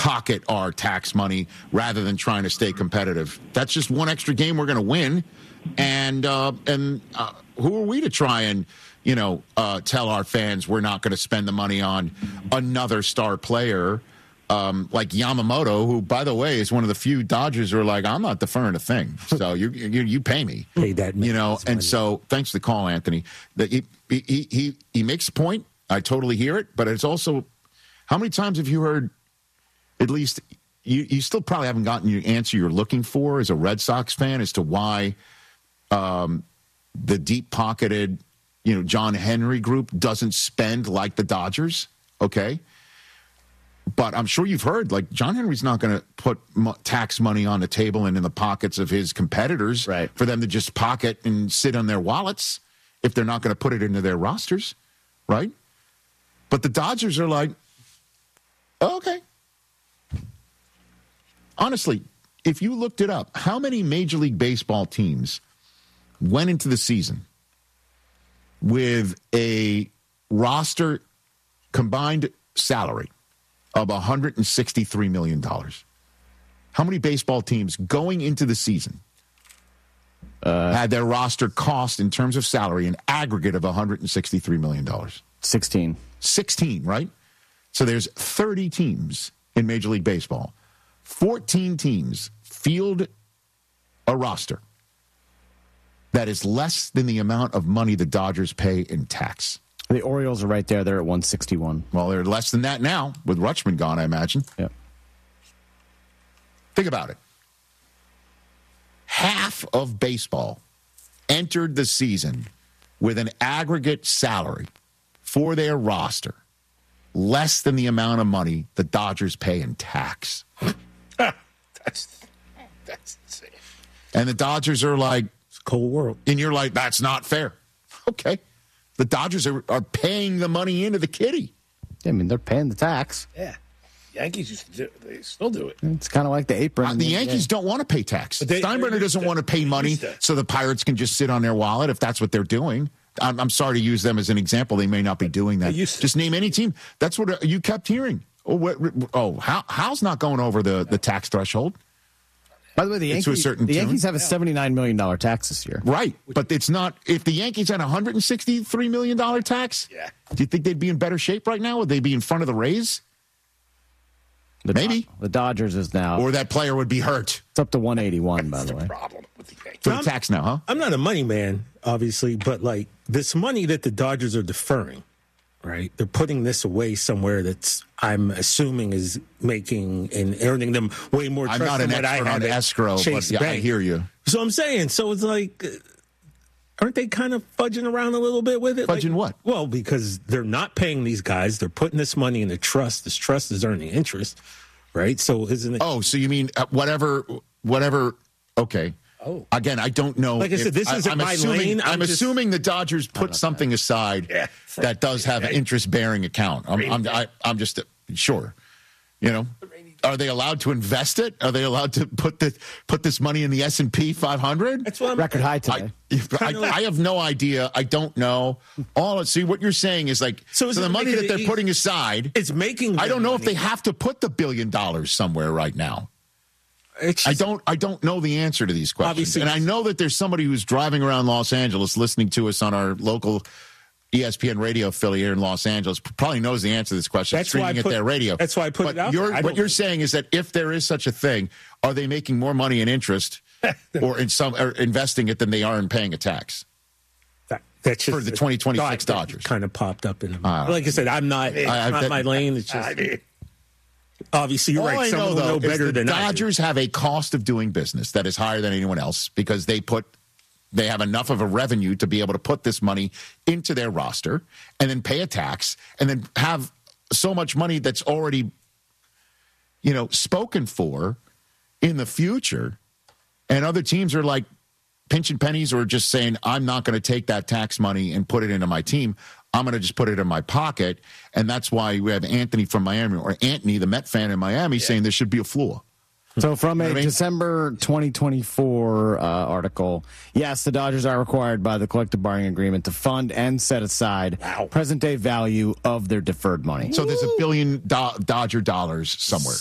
pocket our tax money rather than trying to stay competitive. That's just one extra game we're going to win. And who are we to try and, tell our fans we're not going to spend the money on another star player like Yamamoto, who, by the way, is one of the few Dodgers who are like, I'm not deferring a thing. So you pay me. Pay that, and so thanks for the call, Anthony. That he makes a point. I totally hear it. But it's also, how many times have you heard, at least you still probably haven't gotten your answer you're looking for as a Red Sox fan as to why the deep-pocketed, John Henry group doesn't spend like the Dodgers, okay? But I'm sure you've heard, like, John Henry's not going to put tax money on the table and in the pockets of his competitors for them to just pocket and sit on their wallets if they're not going to put it into their rosters, right? But the Dodgers are like, okay. Honestly, if you looked it up, how many Major League Baseball teams went into the season with a roster combined salary of $163 million? How many baseball teams going into the season had their roster cost in terms of salary an aggregate of $163 million? 16. 16, right? So there's 30 teams in Major League Baseball. 14 teams field a roster that is less than the amount of money the Dodgers pay in tax. The Orioles are right there. They're at 161. Well, they're less than that now with Rutschman gone, I imagine. Yeah. Think about it. Half of baseball entered the season with an aggregate salary for their roster less than the amount of money the Dodgers pay in tax. That's insane. And the Dodgers are like, it's a cold world. And you're like, that's not fair. Okay. The Dodgers are paying the money into the kitty. I mean, they're paying the tax. Yeah. Yankees used to do it. They still do it. It's kind of like the apron. The Yankees don't want to pay tax. Steinbrenner doesn't want to pay money so the Pirates can just sit on their wallet if that's what they're doing. I'm sorry to use them as an example. They may not be doing that. Just name any team. That's what you kept hearing. How's not going over the tax threshold? By the way, the Yankees have a $79 million tax this year. Right, but it's not. If the Yankees had a $163 million tax, do you think they'd be in better shape right now? Would they be in front of the Rays? Maybe. The Dodgers is now. Or that player would be hurt. It's up to 181, by the way. Problem with the Yankees. For the tax now, huh? I'm not a money man, obviously, but like this money that the Dodgers are deferring, right? They're putting this away somewhere that's, I'm assuming, is making and earning them way more trust. I'm not an expert on escrow, but I hear you. So I'm saying, so it's like, aren't they kind of fudging around a little bit with it? Fudging what? Well, because they're not paying these guys. They're putting this money in a trust. This trust is earning interest, right? So isn't it? Oh, so you mean whatever? Okay. Oh. Again, I don't know. Like I said, this isn't my lane. I'm assuming the Dodgers put something aside that does have an interest-bearing account. I'm just sure. Are they allowed to invest it? Are they allowed to put this money in the S&P 500? That's what I'm record high today. I have no idea. I don't know. See, what you're saying is like so the money that they're putting aside. It's making. I don't know if they have to put the $1 billion somewhere right now. I don't know the answer to these questions. Obviously, and I know that there's somebody who's driving around Los Angeles listening to us on our local ESPN radio affiliate here in Los Angeles probably knows the answer to this question. That's streaming at their radio. That's why I put it out there. What you're saying is that if there is such a thing, are they making more money in interest or investing it than they are in paying a tax? That's just for the 2026 Dodgers. Kind of popped up in like I said, I'm not. It's not my lane. It's just. Obviously, you're right. Someone will know better than I do. The Dodgers have a cost of doing business that is higher than anyone else because they have enough of a revenue to be able to put this money into their roster and then pay a tax and then have so much money that's already, spoken for in the future. And other teams are like pinching pennies or just saying, I'm not going to take that tax money and put it into my team. I'm going to just put it in my pocket. And that's why we have Anthony from Miami, or Anthony, the Met fan in Miami, saying there should be a floor. So from a December 2024 article, yes, the Dodgers are required by the collective bargaining agreement to fund and set aside present-day value of their deferred money. So there's $1 billion Dodger dollars somewhere.